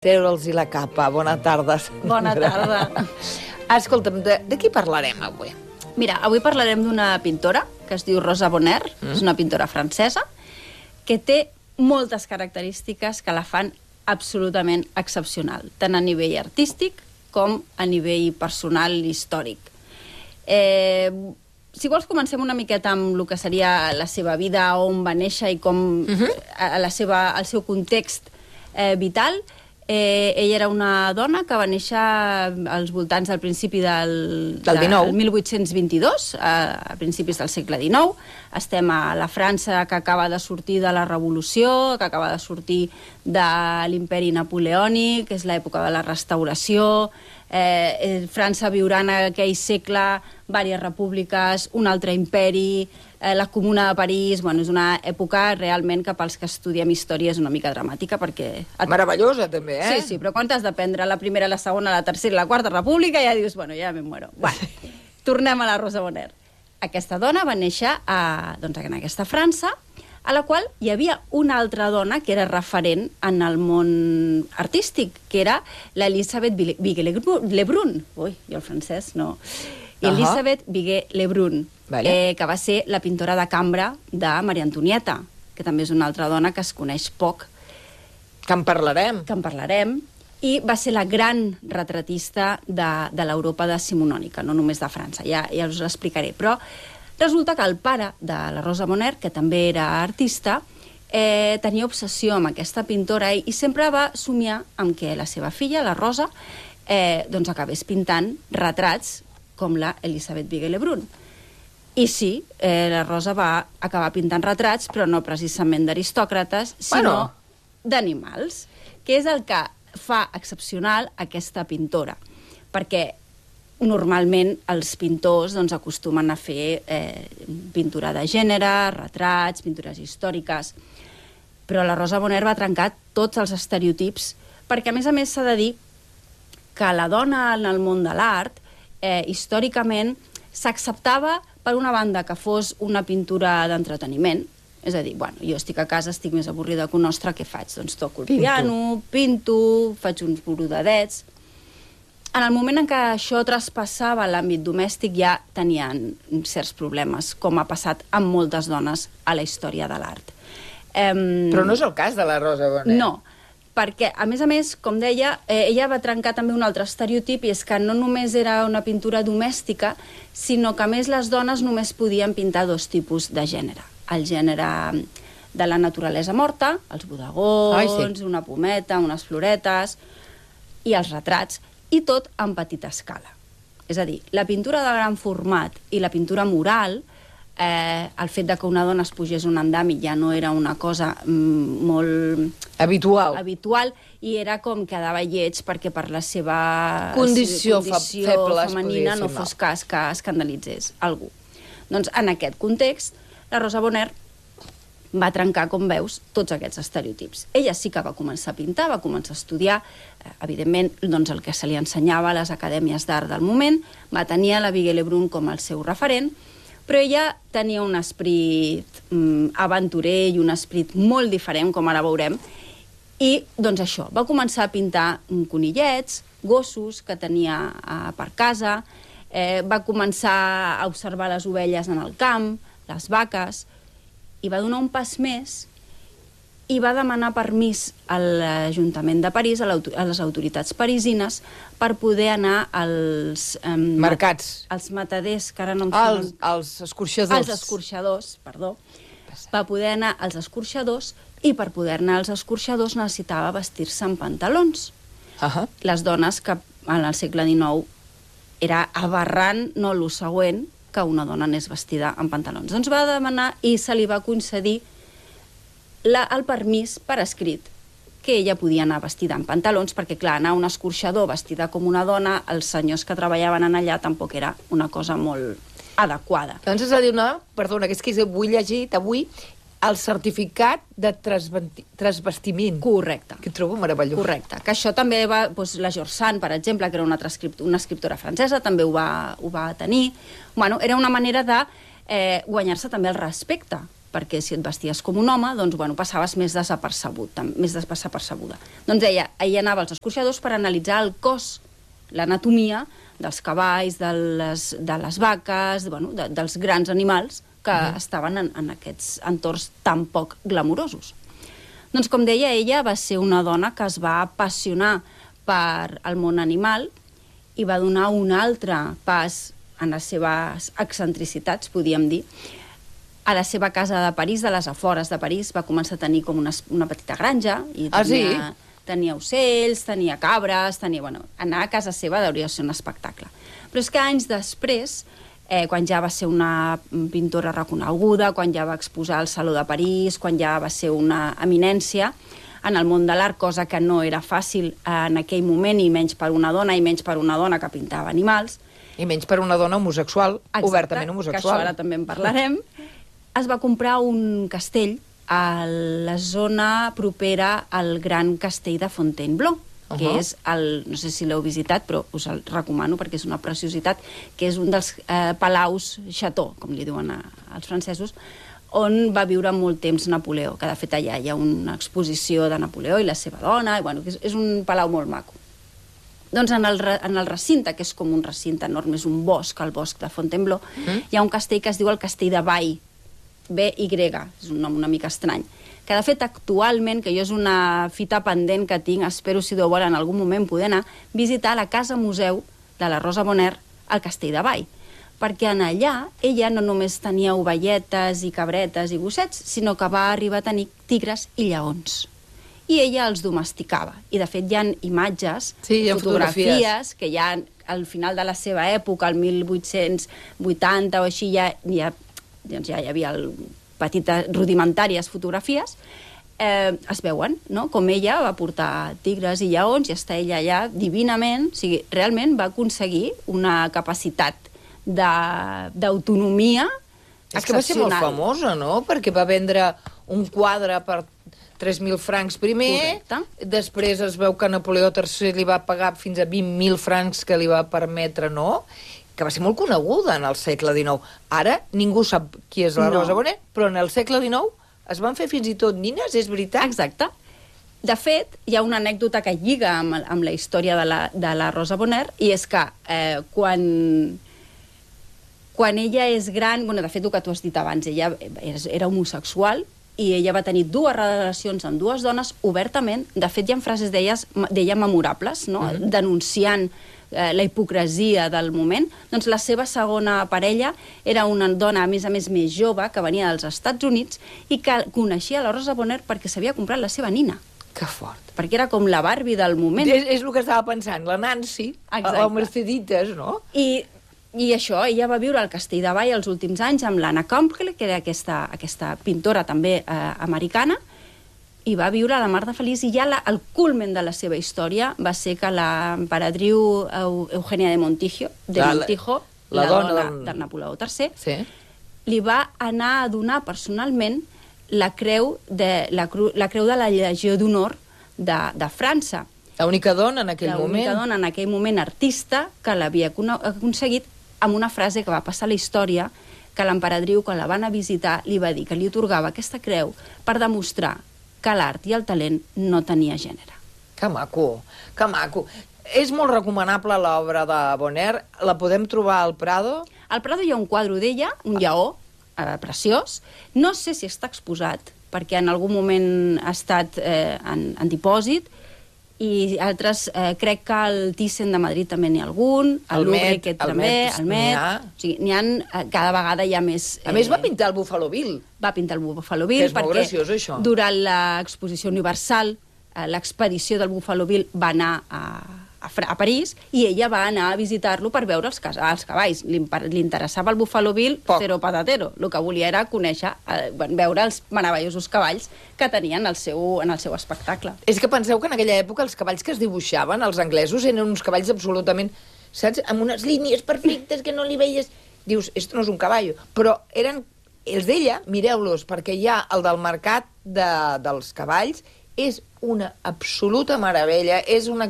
Treure'ls la capa. Bona tarda. Bona tarda. Escolta'm, de qui parlarem avui? Mira, avui parlarem d'una pintora que es diu Rosa Bonheur, és una pintora francesa, que té moltes característiques que la fan absolutament excepcional, tant a nivell artístic com a nivell personal i històric. Si vols, comencem una miqueta amb el que seria la seva vida, on va néixer i com el seu context vital. Ella era una dona que va néixer als voltants del principi del 1822, a principis del segle XIX. Estem a la França que acaba de sortir de la Revolució, que acaba de sortir de l'imperi napoleònic, que és l'època de la Restauració. França viurà en aquell segle diverses repúbliques, un altre imperi, la Comuna de París. Bueno, és una època realment que pels que estudiem història és una mica dramàtica perquè... Meravellosa, també, eh? Sí, però quan t'has d'aprendre la primera, la segona, la tercera i la quarta república ja dius, bueno, ja me muero. Bueno, tornem a la Rosa Bonheur. Aquesta dona va néixer en aquesta França, a la qual hi havia una altra dona que era referent en el món artístic, que era l'Elisabeth Viguer-Lebrun. Ui, jo el francès no... Elisabeth Viguer-Lebrun, que va ser la pintora de cambra de Maria Antonieta, que també és una altra dona que es coneix poc. Que en parlarem. Que en parlarem. I va ser la gran retratista de l'Europa decimonònica, no només de França, ja us l'explicaré. Però resulta que el pare de la Rosa Bonheur, que també era artista, tenia obsessió amb aquesta pintora i sempre va somiar amb que la seva filla, la Rosa, acabés pintant retrats com la Elisabeth Viguer-Lebrun. I sí, la Rosa va acabar pintant retrats, però no precisament d'aristòcrates, sinó d'animals, que és el que fa excepcional aquesta pintora, perquè normalment els pintors acostumen a fer pintura de gènere, retrats, pintures històriques, però la Rosa Bonheur va trencar tots els estereotips, perquè a més s'ha de dir que la dona en el món de l'art històricament s'acceptava, per una banda, que fos una pintura d'entreteniment, és a dir, bueno, jo estic a casa, estic més avorrida que un ostre, què faig? Doncs toco el piano, pinto, faig uns borodadets. En el moment en què això traspassava l'àmbit domèstic ja tenien certs problemes, com ha passat amb moltes dones a la història de l'art. Però no és el cas de la Rosa Bonheur. No, perquè, a més, com deia, ella va trencar també un altre estereotip, i és que no només era una pintura domèstica, sinó que, a més, les dones només podien pintar dos tipus de gènere. El gènere de la naturalesa morta, els bodegons, una pometa, unes floretes, i els retrats, i tot en petita escala. És a dir, la pintura de gran format i la pintura mural, el fet que una dona es pugés un andami ja no era una cosa molt habitual, i era com quedava lleig perquè per la seva condició feble femenina no fos cas que escandalitzés algú. Doncs en aquest context la Rosa Bonheur va trencar, com veus, tots aquests estereotips. Ella sí que va començar a pintar, va començar a estudiar, evidentment, el que se li ensenyava a les acadèmies d'art del moment, va tenir a la Viguer-Lebrun com el seu referent, però ella tenia un esperit aventurer i un esperit molt diferent, com ara veurem, i doncs això, va començar a pintar conillets, gossos que tenia per casa, va començar a observar les ovelles en el camp, les vaques, i va donar un pas més i va demanar permís a l'Ajuntament de París, a les autoritats parisines, per poder anar als... mercats. Als mataders, que ara no em semblen... Els escorxadors. Els escorxadors, perdó. Va poder anar als escorxadors, i per poder anar als escorxadors necessitava vestir-se amb pantalons. Les dones, que en el segle XIX era aberrant, no el següent, que una dona anés vestida amb pantalons. Doncs va demanar i se li va concedir el permís per escrit que ella podia anar vestida amb pantalons, perquè, clar, anar a un escorxador vestida com una dona, els senyors que treballaven allà tampoc era una cosa molt adequada. Doncs és a dir, perdona, que és que avui he llegit el certificat de transvestiment. Correcte. Que trobo meravellós. Correcte. Que això també va... la George Sand, per exemple, que era una escriptora francesa, també ho va tenir. Bueno, era una manera de guanyar-se també el respecte perquè si et vesties com un home, doncs, bueno, passaves més desapercebuda. Doncs ella anava als escorxadors per analitzar el cos, l'anatomia dels cavalls, de les vaques, bueno, dels grans animals que estaven en aquests entorns tan poc glamurosos. Doncs, com deia, ella va ser una dona que es va apassionar per el món animal i va donar un altre pas en les seves excentricitats, podíem dir. A la seva casa de París, de les afores de París, va començar a tenir com una petita granja. I tenia ocells, tenia cabres, bueno, anar a casa seva hauria de ser un espectacle. Però és que anys després, quan ja va ser una pintora reconeguda, quan ja va exposar al Saló de París, quan ja va ser una eminència en el món de l'art, cosa que no era fàcil en aquell moment, i menys per una dona, i menys per una dona que pintava animals. I menys per una dona homosexual, obertament homosexual. Que això ara també en parlarem. Es va comprar un castell a la zona propera al gran castell de Fontainebleau, que és no sé si l'heu visitat, però us el recomano perquè és una preciositat, que és un dels palaus chateau, com li diuen als francesos, on va viure molt temps Napoleó, que de fet allà hi ha una exposició de Napoleó i la seva dona, i bueno, és un palau molt maco. Doncs en el recinte, que és com un recinte enorme, és un bosc, el bosc de Fontainebleau, hi ha un castell que es diu el Castell de Bay, B-Y, és un nom una mica estrany, que de fet actualment, que jo és una fita pendent que tinc, espero si Déu vol en algun moment poder anar, visitar la casa museu de la Rosa Bonheur al Castell de Bay, perquè en allà ella no només tenia ovelletes i cabretes i gossets, sinó que va arribar a tenir tigres i lleons. I ella els domesticava. I de fet hi ha imatges, fotografies, que ja al final de la seva època, el 1880 o així, ja hi havia petites rudimentàries fotografies, es veuen, no?, com ella va portar tigres i lleons i està ella allà divinament. O sigui, realment va aconseguir una capacitat d'autonomia excepcional. És que va ser molt famosa, no?, perquè va vendre un quadre per 3.000 francs primer, després es veu que Napoleó III li va pagar fins a 20.000 francs que li va permetre, no?, que va ser molt coneguda en el segle XIX. Ara ningú sap qui és la Rosa Bonheur, però en el segle XIX es van fer fins i tot nines, és veritat? Exacte. De fet, hi ha una anècdota que lliga amb la història de la Rosa Bonheur, i és que quan ella és gran, bueno, de fet, el que tu has dit abans, ella era homosexual, i ella va tenir 2 relacions amb 2 dones obertament. De fet, hi ha frases d'ella memorables, no?, denunciant la hipocresia del moment. Doncs la seva segona parella era una dona, a més més jove, que venia dels Estats Units i que coneixia la Rosa Bonheur perquè s'havia comprat la seva nina. Que fort. Perquè era com la Barbie del moment. És el que estava pensant, la Nancy, o Merceditas, no? I això, ella va viure al Castell de Bay els últims anys amb l'Anna Campbell, que era aquesta pintora també americana, i va viure a la mar de feliç, i ja el culmen de la seva història va ser que l'emperadriu Eugènia de Montijo, la dona de Napoleó III, li va anar a donar personalment la creu de la Legió d'Honor de França. L'única dona en aquell moment. L'única dona en aquell moment artista que l'havia aconseguit, amb una frase que va passar a la història, que l'emperadriu, quan la van a visitar, li va dir que li atorgava aquesta creu per demostrar que l'art i el talent no tenia gènere. Que maco, que maco. És molt recomanable l'obra de Bonheur. La podem trobar al Prado? Al Prado hi ha un quadre d'ella, un lleó, preciós. No sé si està exposat, perquè en algun moment ha estat en dipòsit, i altres, crec que al Thyssen de Madrid també n'hi ha algun, al Louvre també, al Met, o sigui, n'hi ha, cada vegada hi ha més... A més va pintar el Buffalo Bill. Va pintar el Buffalo Bill, perquè graciós, això. Durant l'exposició universal, l'expedició del Buffalo Bill va anar a París, i ella va anar a visitar-lo per veure els cavalls. Li interessava el Buffalo Bill, cero patatero. El que volia era conèixer, veure els meravellosos cavalls que tenien en el seu espectacle. És que penseu que en aquella època els cavalls que es dibuixaven, els anglesos, eren uns cavalls absolutament, saps, amb unes línies perfectes que no li veies. Dius, esto no és un cavall. Però eren els d'ella, mireu-los, perquè hi ha el del mercat dels cavalls, és una absoluta meravella. És una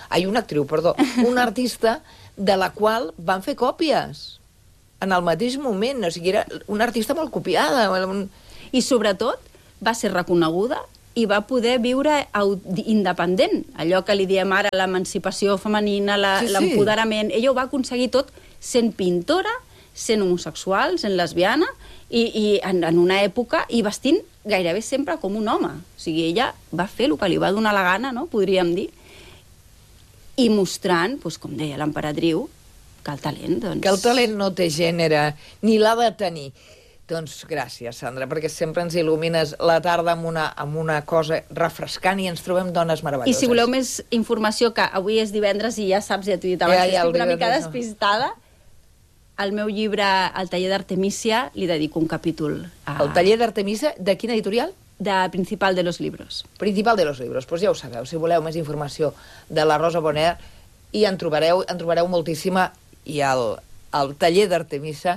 artista de la qual van fer còpies en el mateix moment. O sigui, era una artista molt copiada. I sobretot va ser reconeguda i va poder viure independent. Allò que li diem ara, l'emancipació femenina, l'empoderament. Ella ho va aconseguir tot sent pintora, sent homosexual, sent lesbiana, i en una època, i vestint gairebé sempre com un home. O sigui, ella va fer el que li va donar la gana, no?, podríem dir, i mostrant, com deia l'emperadriu, que el talent, Que el talent no té gènere, ni l'ha de tenir. Doncs gràcies, Sandra, perquè sempre ens il·lumines la tarda amb una cosa refrescant i ens trobem dones meravelloses. I si voleu més informació, que avui és divendres i ja saps, ja t'ho he dit abans, estic una mica despistada, al meu llibre, El taller d'Artemisia, li dedico un capítol. El taller d'Artemisia, de quina editorial? De Principal de los Libros. Principal de los Libros, doncs ja ho sabeu, si voleu més informació de la Rosa Bonheur, i en trobareu moltíssima, i el taller d'Artemisia,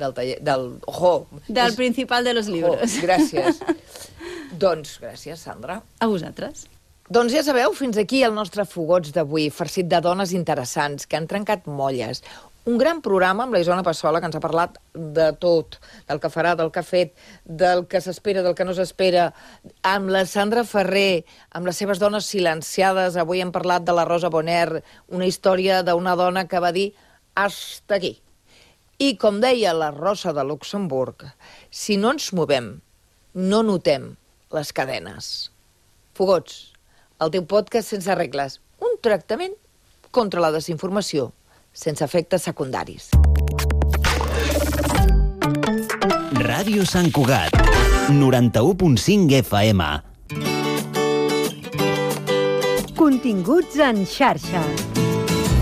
del Principal de los Libros. Gràcies. Doncs gràcies, Sandra. A vosaltres. Doncs ja sabeu, fins aquí el nostre Fogots d'avui, farcit de dones interessants, que han trencat molles. Un gran programa amb la Isona Passola, que ens ha parlat de tot, del que farà, del que ha fet, del que s'espera, del que no s'espera, amb la Sandra Ferrer, amb les seves dones silenciades. Avui hem parlat de la Rosa Bonheur, una història d'una dona que va dir «hasta aquí». I com deia la Rosa de Luxemburg, si no ens movem, no notem les cadenes. Fogots, el teu podcast sense regles, un tractament contra la desinformació, sense efectes secundaris. Ràdio Sant Cugat, 91.5 FM. Continguts en xarxa.